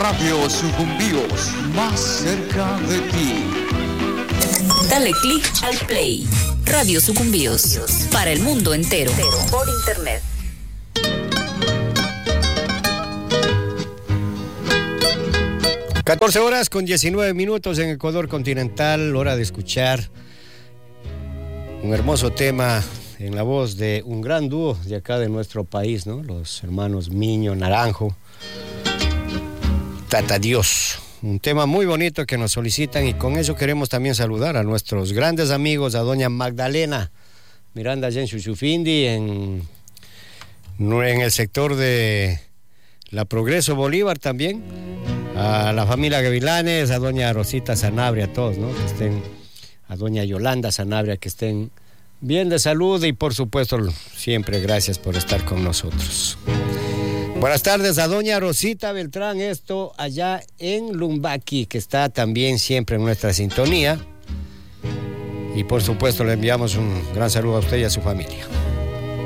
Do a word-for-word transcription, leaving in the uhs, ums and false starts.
Radio Sucumbíos, más cerca de ti. Dale click al play. Radio Sucumbíos, para el mundo entero, por internet. catorce horas con diecinueve minutos en Ecuador continental, hora de escuchar un hermoso tema en la voz de un gran dúo de acá de nuestro país, ¿no? Los hermanos Miño Naranjo, Tata Dios. Un tema muy bonito que nos solicitan y con eso queremos también saludar a nuestros grandes amigos, a doña Magdalena Miranda allá en Chuchufindi, en, en el sector de la Progreso Bolívar también, a la familia Gavilanes, a doña Rosita Sanabria, a todos, ¿no? Que estén, a doña Yolanda Sanabria, que estén bien de salud y por supuesto siempre gracias por estar con nosotros. Buenas tardes a doña Rosita Beltrán, esto allá en Lumbaki, que está también siempre en nuestra sintonía. Y por supuesto le enviamos un gran saludo a usted y a su familia.